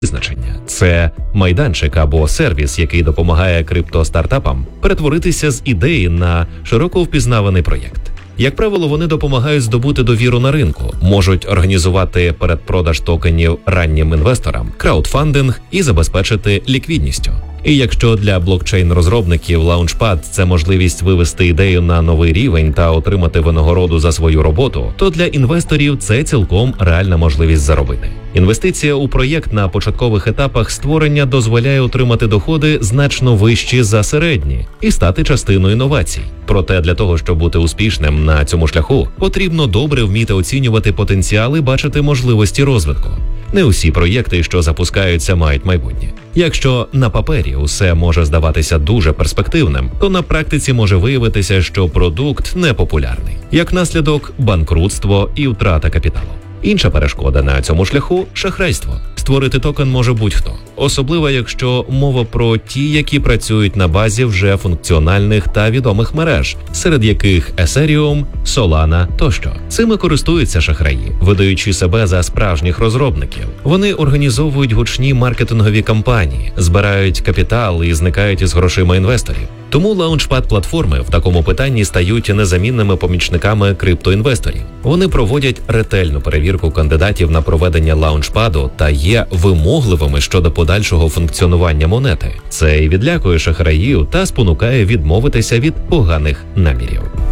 Визначення – це майданчик або сервіс, який допомагає криптостартапам перетворитися з ідеї на широко впізнаваний проєкт. Як правило, вони допомагають здобути довіру на ринку, можуть організувати передпродаж токенів раннім інвесторам, краудфандинг і забезпечити ліквідністю. І якщо для блокчейн-розробників Launchpad – це можливість вивести ідею на новий рівень та отримати винагороду за свою роботу, то для інвесторів це цілком реальна можливість заробити. Інвестиція у проєкт на початкових етапах створення дозволяє отримати доходи значно вищі за середні і стати частиною інновацій. Проте для того, щоб бути успішним на цьому шляху, потрібно добре вміти оцінювати потенціал і бачити можливості розвитку. Не усі проєкти, що запускаються, мають майбутнє. Якщо на папері усе може здаватися дуже перспективним, то на практиці може виявитися, що продукт непопулярний. Як наслідок – банкрутство і втрата капіталу. Інша перешкода на цьому шляху – шахрайство. Створити токен може будь-хто. Особливо, якщо мова про ті, які працюють на базі вже функціональних та відомих мереж, серед яких Ethereum, Solana тощо. Цими користуються шахраї, видаючи себе за справжніх розробників. Вони організовують гучні маркетингові кампанії, збирають капітал і зникають із грошима інвесторів. Тому Launchpad-платформи в такому питанні стають незамінними помічниками криптоінвесторів. Вони проводять ретельну перевірку кандидатів на проведення Launchpad та є вимогливими щодо подальшого функціонування монети. Це і відлякує шахраїв та спонукає відмовитися від поганих намірів.